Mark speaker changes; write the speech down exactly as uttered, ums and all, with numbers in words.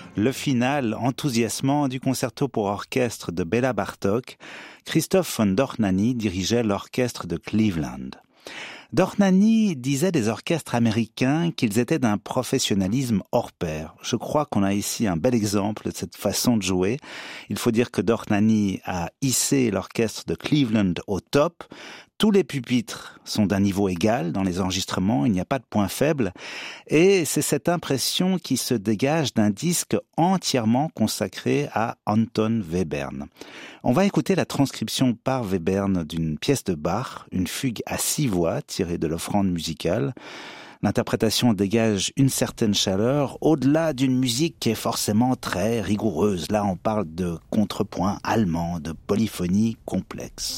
Speaker 1: Le final enthousiasmant du concerto pour orchestre de Béla Bartók, Christoph von Dohnányi dirigeait l'orchestre de Cleveland. Dohnányi disait des orchestres américains qu'ils étaient d'un professionnalisme hors pair. Je crois qu'on a ici un bel exemple de cette façon de jouer. Il faut dire que Dohnányi a hissé l'orchestre de Cleveland au top. Tous les pupitres sont d'un niveau égal dans les enregistrements, il n'y a pas de point faible. Et c'est cette impression qui se dégage d'un disque entièrement consacré à Anton Webern. On va écouter la transcription par Webern d'une pièce de Bach, une fugue à six voix tirée de l'offrande musicale. L'interprétation dégage une certaine chaleur, au-delà d'une musique qui est forcément très rigoureuse. Là, on parle de contrepoint allemand, de polyphonie complexe.